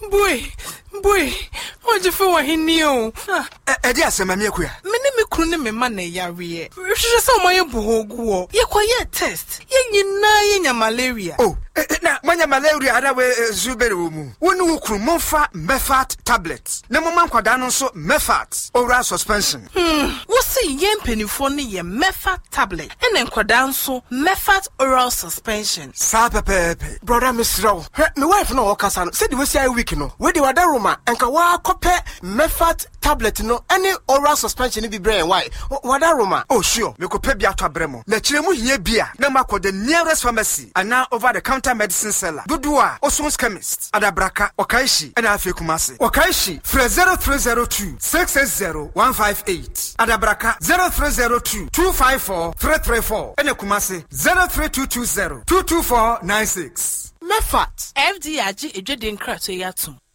Boy, what you for hinio? Edi asema mi ekuya. Mene me kunu ne me ma na yawe. Hwehwe se o ma ye bohoguo. Ye kwaye test. Ye nyina ye nya malaria. Oh, na manya malaria ada we zubere wo mu. Woni wo kru monfa Mefat tablets. Na mo man kwada no so Mefat oral suspension. Wo se ye mpanifo ne ye Mefat tablet. Ene kwada nso Mefat oral suspension. Sa pepepe. Brother Misraw. Me wife no okasa no. Said we say week no. We dey wada Roma enka wa kope Mefat tablet no any oral suspension bi brain why wada Roma. Oh sure, me kope bi ato abremo. Na kire mu hie bia na makọ the nearest pharmacy and now over the counter medicine seller. Dodua Osons chemist Adabraka Okaishi and Afi Kumasi. Okaishi 0302 660 158. Adabraka 0302 254 334 and Kumasi 03220 22496. Mefat FD aji ejede nkrato yatum.